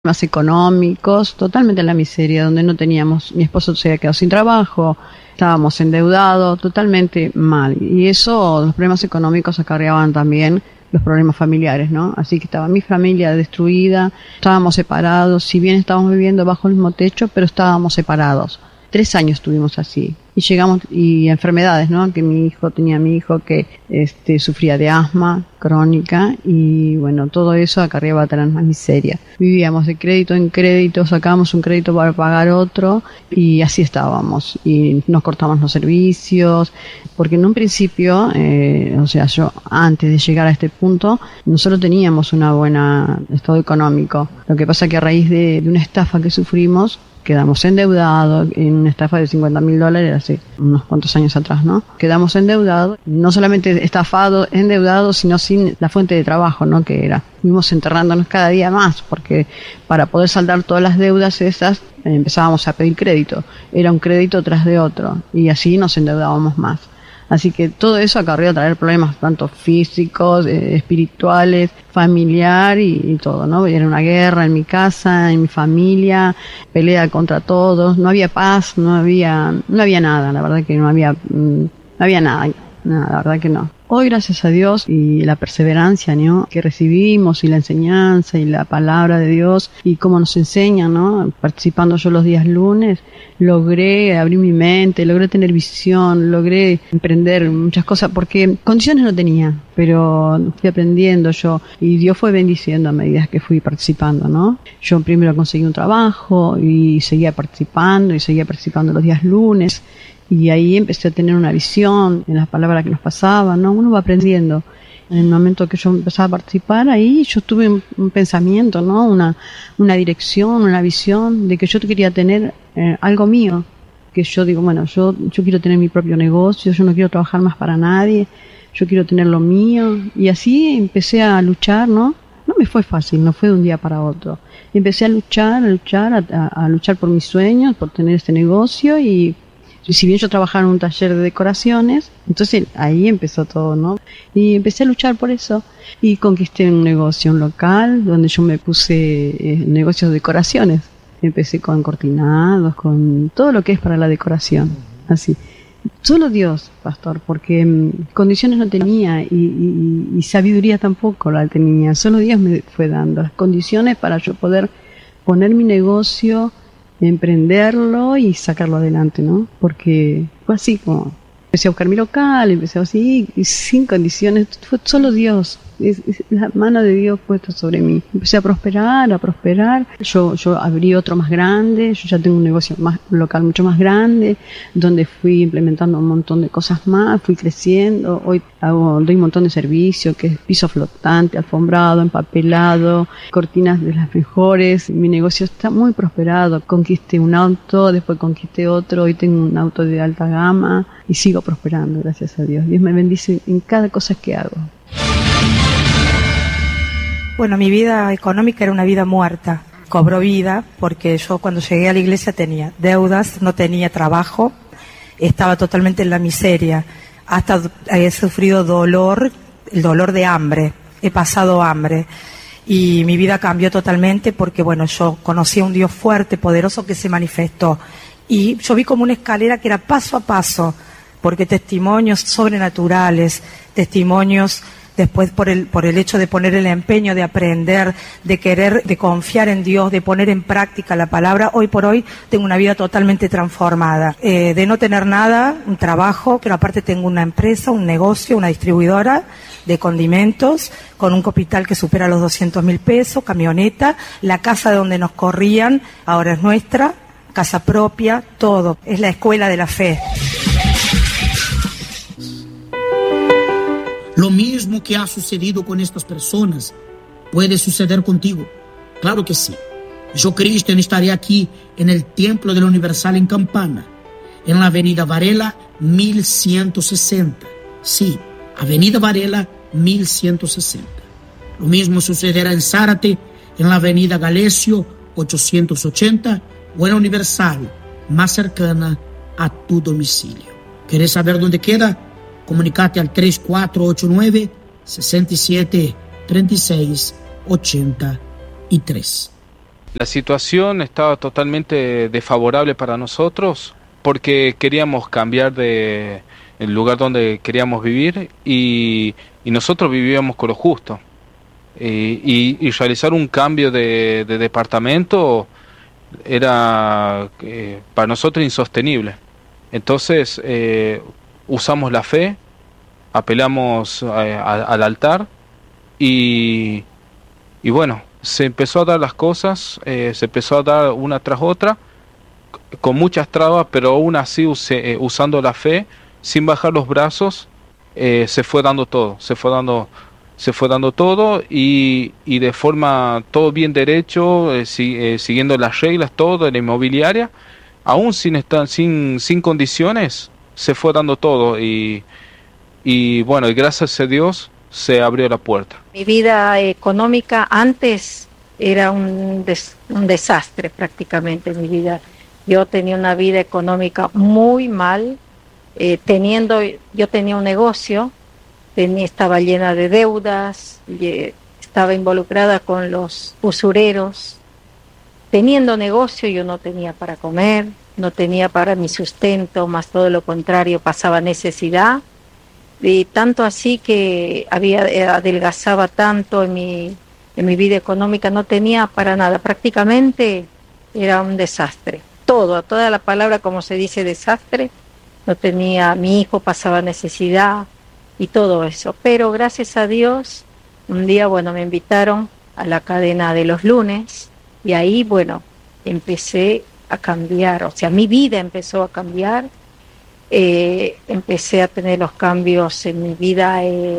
Más económicos, totalmente en la miseria, donde no teníamos, mi esposo se había quedado sin trabajo, estábamos endeudados, totalmente mal. Y eso, los problemas económicos acarreaban también los problemas familiares, ¿no? Así que estaba mi familia destruida, estábamos separados, si bien estábamos viviendo bajo el mismo techo, pero estábamos separados. 3 años estuvimos así. Y llegamos, y enfermedades, ¿no? Que mi hijo que sufría de asma crónica, y bueno, todo eso acarreaba tener más miseria. Vivíamos de crédito en crédito, sacábamos un crédito para pagar otro, y así estábamos. Y nos cortábamos los servicios, porque en un principio, yo antes de llegar a este punto, nosotros teníamos una buena estado económico. Lo que pasa que a raíz de una estafa que sufrimos, quedamos endeudados en una estafa de $50,000 hace unos cuantos años atrás, ¿no? Quedamos endeudados, no solamente estafados, endeudados, sino sin la fuente de trabajo, ¿no? Que era. Fuimos enterrándonos cada día más, porque para poder saldar todas las deudas esas, empezábamos a pedir crédito. Era un crédito tras de otro, y así nos endeudábamos más. Así que todo eso acarreó a traer problemas tanto físicos, espirituales, familiar y todo, ¿no? Era una guerra en mi casa, en mi familia, pelea contra todos, no había paz, no había nada, la verdad que no había nada, la verdad que no. Hoy, gracias a Dios y la perseverancia, ¿no? Que recibimos, y la enseñanza y la palabra de Dios y cómo nos enseñan, ¿no? Participando yo los días lunes, logré abrir mi mente, logré tener visión, logré emprender muchas cosas, porque condiciones no tenía, pero fui aprendiendo yo, y Dios fue bendiciendo a medida que fui participando, ¿no? Yo primero conseguí un trabajo y seguía participando los días lunes. Y ahí empecé a tener una visión en las palabras que nos pasaban, ¿no? Uno va aprendiendo. En el momento que yo empezaba a participar, ahí yo tuve un pensamiento, ¿no? Una dirección, una visión de que yo quería tener algo mío. Que yo digo, bueno, yo quiero tener mi propio negocio, yo no quiero trabajar más para nadie, yo quiero tener lo mío. Y así empecé a luchar, ¿no? No me fue fácil, no fue de un día para otro. Empecé a luchar por mis sueños, por tener este negocio. Y si bien yo trabajaba en un taller de decoraciones, entonces ahí empezó todo, ¿no? Y empecé a luchar por eso, y conquisté un negocio, un local, donde yo me puse negocios de decoraciones. Empecé con cortinados, con todo lo que es para la decoración, así. Solo Dios, pastor, porque condiciones no tenía, y sabiduría tampoco la tenía. Solo Dios me fue dando las condiciones para yo poder poner mi negocio, emprenderlo y sacarlo adelante, ¿no? Porque fue así como empecé a buscar mi local, empecé así, y sin condiciones, fue solo Dios, es la mano de Dios puesta sobre mí. Empecé a prosperar, yo abrí otro más grande, yo ya tengo un negocio un local mucho más grande, donde fui implementando un montón de cosas más, fui creciendo. Hoy doy un montón de servicios, que es piso flotante, alfombrado, empapelado, cortinas de las mejores. Mi negocio está muy prosperado, conquisté un auto, después conquisté otro, hoy tengo un auto de alta gama, y sigo prosperando, gracias a Dios. Dios me bendice en cada cosa que hago. Bueno, mi vida económica era una vida muerta. Cobró vida porque yo cuando llegué a la iglesia tenía deudas, no tenía trabajo, estaba totalmente en la miseria. Hasta he sufrido el dolor de hambre, he pasado hambre. Y mi vida cambió totalmente porque, bueno, yo conocí a un Dios fuerte, poderoso, que se manifestó. Y yo vi como una escalera que era paso a paso, porque testimonios sobrenaturales, testimonios después por el hecho de poner el empeño, de aprender, de querer, de confiar en Dios, de poner en práctica la palabra. Hoy por hoy tengo una vida totalmente transformada. De no tener nada, un trabajo, pero aparte tengo una empresa, un negocio, una distribuidora de condimentos, con un capital que supera los 200.000 pesos, camioneta, la casa de donde nos corrían, ahora es nuestra, casa propia, todo. Es la escuela de la fe. Lo mismo que ha sucedido con estas personas puede suceder contigo. Claro que sí. Yo, Cristian, estaré aquí en el Templo de la Universal en Campana, en la Avenida Varela 1160. Sí, Avenida Varela 1160. Lo mismo sucederá en Zárate, en la Avenida Galesio 880, o en la Universal más cercana a tu domicilio. ¿Quieres saber dónde queda? Comunicate al 3489-673683. La situación estaba totalmente desfavorable para nosotros porque queríamos cambiar de el lugar donde queríamos vivir y nosotros vivíamos con lo justo. Y realizar un cambio de departamento era para nosotros insostenible. Entonces usamos la fe, apelamos al altar y bueno, se empezó a dar las cosas, se empezó a dar una tras otra, con muchas trabas, pero aún así usando la fe, sin bajar los brazos, se fue dando todo, se fue dando todo y de forma todo bien derecho, siguiendo las reglas, todo en la inmobiliaria, aún sin condiciones, se fue dando todo y bueno, y gracias a Dios se abrió la puerta. Mi vida económica antes era un desastre prácticamente mi vida. Yo tenía una vida económica muy mal, yo tenía un negocio, estaba llena de deudas, estaba involucrada con los usureros. Teniendo negocio yo no tenía para comer, no tenía para mi sustento, más todo lo contrario, pasaba necesidad. Y tanto así que adelgazaba tanto en mi vida económica, no tenía para nada, prácticamente era un desastre. Toda la palabra como se dice desastre, no tenía, mi hijo pasaba necesidad y todo eso. Pero gracias a Dios, un día, bueno, me invitaron a la cadena de los lunes y ahí, bueno, empecé a cambiar, o sea, mi vida empezó a cambiar. Empecé a tener los cambios en mi vida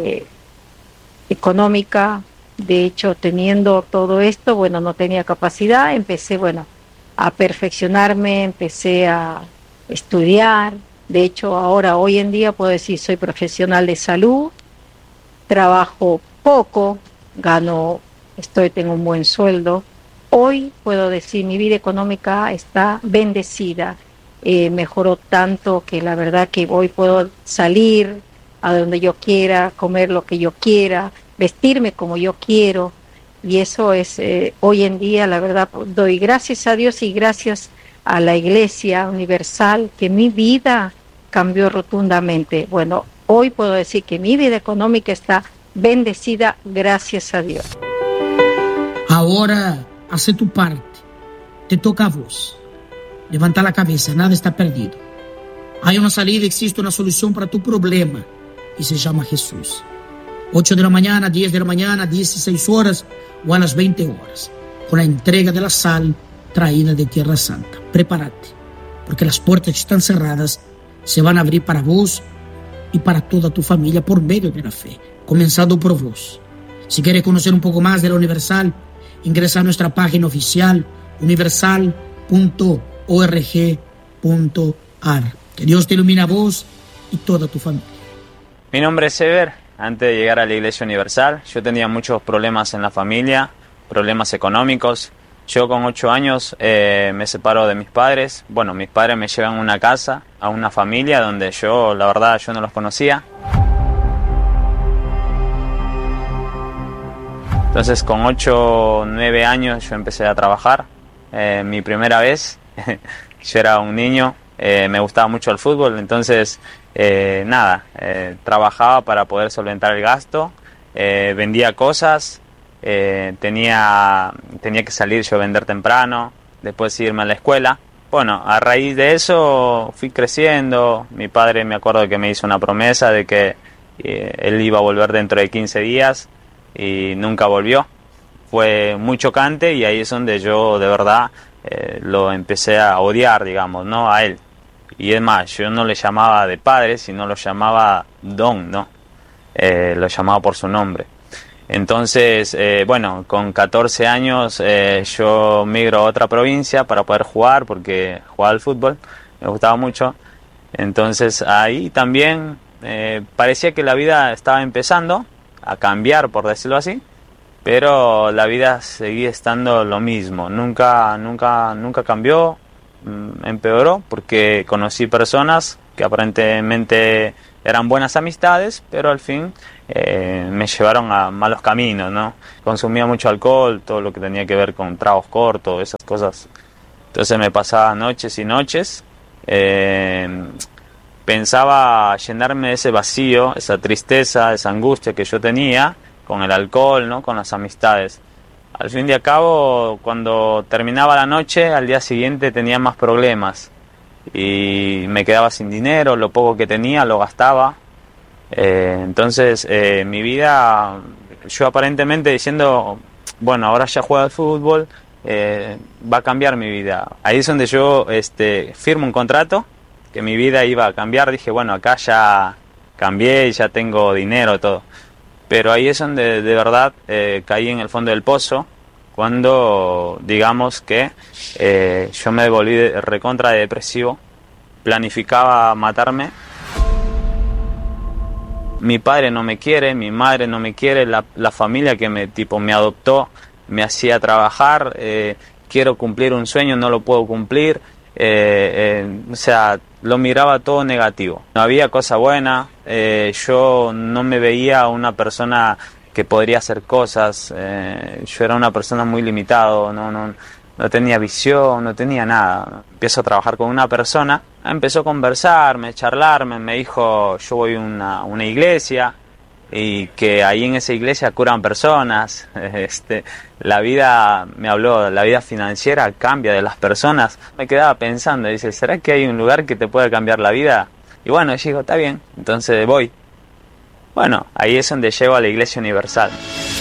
económica. De hecho, teniendo todo esto, bueno, no tenía capacidad, empecé, bueno, a perfeccionarme, empecé a estudiar. De hecho, ahora, hoy en día, puedo decir, soy profesional de salud, trabajo poco, tengo un buen sueldo. Hoy puedo decir, mi vida económica está bendecida. Mejoró tanto que la verdad que hoy puedo salir a donde yo quiera, comer lo que yo quiera, vestirme como yo quiero, y eso es hoy en día, la verdad, doy gracias a Dios y gracias a la Iglesia Universal que mi vida cambió rotundamente. Bueno, hoy puedo decir que mi vida económica está bendecida, gracias a Dios. Ahora, hace tu parte, te toca a vos. Levanta la cabeza, nada está perdido. Hay una salida, existe una solución para tu problema y se llama Jesús. 8 de la mañana, 10 de la mañana, 16 horas o a las 20 horas, con la entrega de la sal traída de Tierra Santa. Prepárate, porque las puertas que están cerradas se van a abrir para vos y para toda tu familia por medio de la fe, comenzando por vos. Si quieres conocer un poco más de la Universal, ingresa a nuestra página oficial universal.org.ar. Que Dios te ilumine a vos y toda tu familia. Mi nombre es Ever. Antes de llegar a la Iglesia Universal, yo tenía muchos problemas en la familia, problemas económicos. Yo con 8 años me separo de mis padres. Bueno, mis padres me llevan a una casa, a una familia donde la verdad, yo no los conocía. Entonces con 8 o 9 años yo empecé a trabajar. Mi primera vez, yo era un niño, me gustaba mucho el fútbol, entonces trabajaba para poder solventar el gasto, vendía cosas, tenía que salir yo a vender temprano, después irme a la escuela. Bueno, a raíz de eso fui creciendo. Mi padre, me acuerdo que me hizo una promesa de que él iba a volver dentro de 15 días y nunca volvió. Fue muy chocante y ahí es donde yo de verdad lo empecé a odiar, digamos, ¿no? A él. Y es más, yo no le llamaba de padre, sino lo llamaba Don, ¿no? Lo llamaba por su nombre. Entonces, con 14 años yo migro a otra provincia para poder jugar, porque jugaba al fútbol, me gustaba mucho. Entonces ahí también parecía que la vida estaba empezando a cambiar, por decirlo así, pero la vida seguía estando lo mismo, nunca cambió, empeoró, porque conocí personas que aparentemente eran buenas amistades, pero al fin me llevaron a malos caminos, ¿no? Consumía mucho alcohol, todo lo que tenía que ver con tragos cortos, esas cosas. Entonces me pasaba noches y noches. Pensaba llenarme de ese vacío, esa tristeza, esa angustia que yo tenía con el alcohol, ¿no? Con las amistades. Al fin y al cabo, cuando terminaba la noche, al día siguiente tenía más problemas y me quedaba sin dinero, lo poco que tenía lo gastaba. Entonces mi vida, yo aparentemente diciendo, bueno, ahora ya juego al fútbol, va a cambiar mi vida. Ahí es donde yo firmo un contrato, que mi vida iba a cambiar. Dije, bueno, acá ya cambié, ya tengo dinero, todo. Pero ahí es donde de verdad caí en el fondo del pozo, cuando digamos que yo me volví recontra depresivo, planificaba matarme. Mi padre no me quiere, mi madre no me quiere, la familia que me adoptó me hacía trabajar, quiero cumplir un sueño, no lo puedo cumplir, o sea, lo miraba todo negativo. No había cosa buena, yo no me veía una persona que podría hacer cosas, yo era una persona muy limitado, no tenía visión, no tenía nada. Empiezo a trabajar con una persona, empezó a conversarme, charlarme, me dijo, yo voy a una iglesia y que ahí en esa iglesia curan personas. La vida, me habló, la vida financiera cambia de las personas. Me quedaba pensando, dice, ¿será que hay un lugar que te puede cambiar la vida? Y bueno, yo digo, está bien, entonces voy. Bueno, ahí es donde llego a la Iglesia Universal.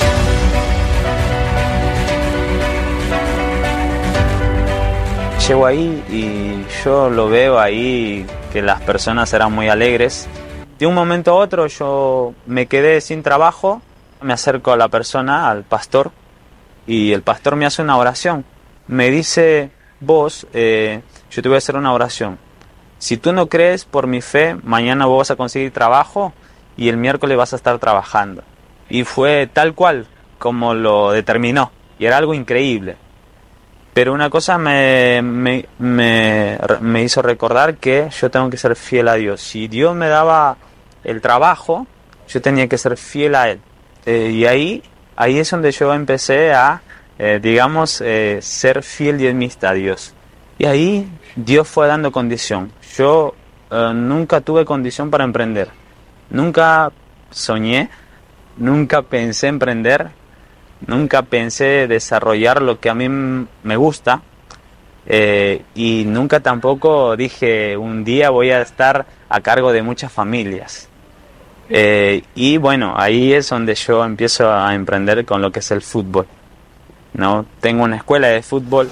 Llego ahí y yo lo veo ahí que las personas eran muy alegres. De un momento a otro yo me quedé sin trabajo, me acerco a la persona, al pastor, y el pastor me hace una oración. Me dice, vos, yo te voy a hacer una oración. Si tú no crees por mi fe, mañana vos vas a conseguir trabajo y el miércoles vas a estar trabajando. Y fue tal cual como lo determinó, y era algo increíble. Pero una cosa me hizo recordar que yo tengo que ser fiel a Dios. Si Dios me daba el trabajo, yo tenía que ser fiel a Él. Y ahí es donde yo empecé a, ser fiel diezmista a Dios. Y ahí Dios fue dando condición. Yo nunca tuve condición para emprender. Nunca soñé, nunca pensé emprender, nunca pensé desarrollar lo que a mí me gusta, y nunca tampoco dije un día voy a estar a cargo de muchas familias. Y bueno, ahí es donde yo empiezo a emprender con lo que es el fútbol, ¿no? Tengo una escuela de fútbol.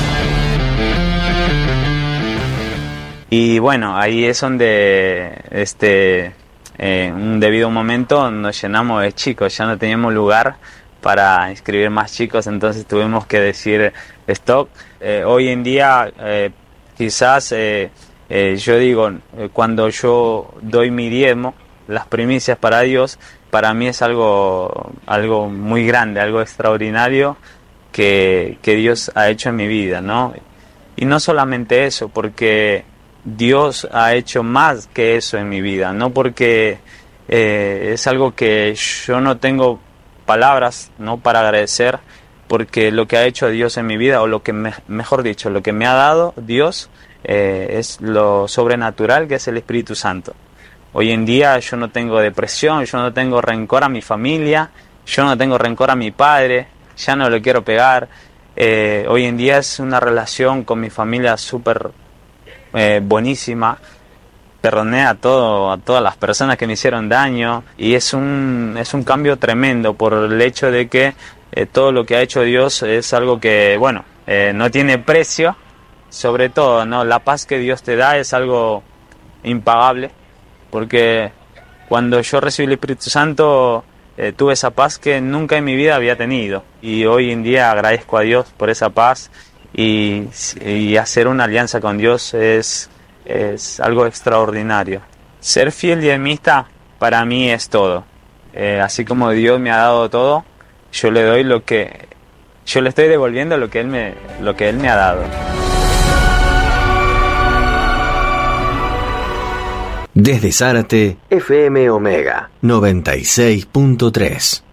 Y bueno, ahí es donde un debido momento nos llenamos de chicos, ya no teníamos lugar para inscribir más chicos, entonces tuvimos que decir stop. Hoy en día quizás yo digo, cuando yo doy mi diezmo, las primicias para Dios, para mí es algo muy grande, algo extraordinario que Dios ha hecho en mi vida, ¿no? Y no solamente eso, porque Dios ha hecho más que eso en mi vida, no porque es algo que yo no tengo palabras, ¿no?, para agradecer, porque lo que ha hecho Dios en mi vida, o lo que mejor dicho, lo que me ha dado Dios, es lo sobrenatural, que es el Espíritu Santo. Hoy en día yo no tengo depresión, yo no tengo rencor a mi familia, yo no tengo rencor a mi padre, ya no le quiero pegar. Hoy en día es una relación con mi familia súper buenísima. Perdoné a todas las personas que me hicieron daño, y es un cambio tremendo por el hecho de que todo lo que ha hecho Dios es algo que, bueno, no tiene precio. Sobre todo, ¿no?, la paz que Dios te da es algo impagable, porque cuando yo recibí el Espíritu Santo tuve esa paz que nunca en mi vida había tenido, y hoy en día agradezco a Dios por esa paz, y hacer una alianza con Dios es algo extraordinario. Ser fiel diezmista para mí es todo. Así como Dios me ha dado todo, yo le estoy devolviendo lo que Él me ha dado. Desde Zárate, FM Omega 96.3.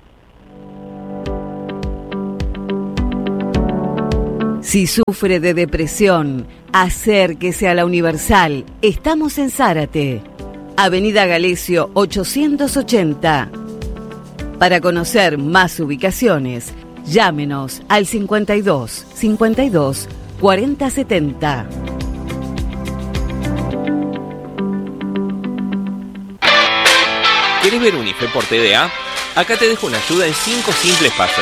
Si sufre de depresión, acérquese a la Universal. Estamos en Zárate, Avenida Galecio 880. Para conocer más ubicaciones, llámenos al 52 52 40 70. ¿Querés ver un IFE por TDA? Acá te dejo una ayuda en 5 simples pasos.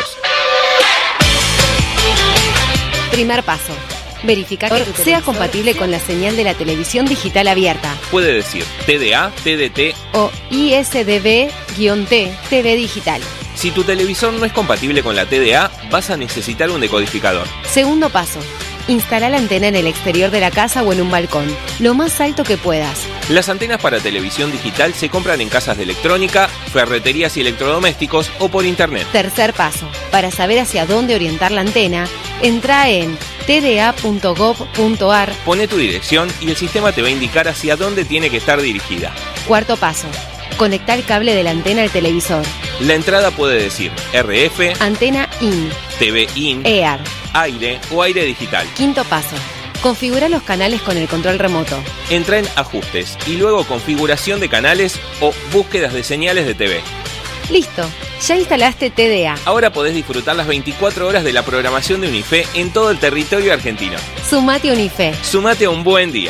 Primer paso. Verificar que tu sea compatible con la señal de la televisión digital abierta. Puede decir TDA, TDT o ISDB-T, TV digital. Si tu televisor no es compatible con la TDA, vas a necesitar un decodificador. Segundo paso. Instala la antena en el exterior de la casa o en un balcón, lo más alto que puedas. Las antenas para televisión digital se compran en casas de electrónica, ferreterías y electrodomésticos o por internet. Tercer paso. Para saber hacia dónde orientar la antena, entra en tda.gov.ar. Pone tu dirección y el sistema te va a indicar hacia dónde tiene que estar dirigida. Cuarto paso. Conecta el cable de la antena al televisor. La entrada puede decir RF, antena IN, TV IN, EAR, aire o aire digital. Quinto paso. Configura los canales con el control remoto. Entra en Ajustes y luego Configuración de canales o Búsquedas de señales de TV. Listo, ya instalaste TDA. Ahora podés disfrutar las 24 horas de la programación de Unife en todo el territorio argentino. Sumate a Unife. Sumate a un buen día.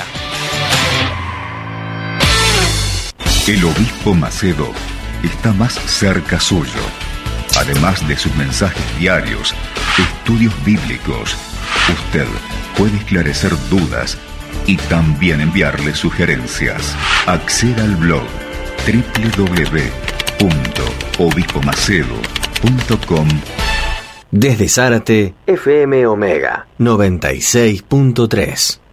El obispo Macedo está más cerca suyo. Además de sus mensajes diarios, estudios bíblicos, usted puede esclarecer dudas y también enviarle sugerencias. Acceda al blog www.obispomacedo.com. Desde Zárate, FM Omega 96.3.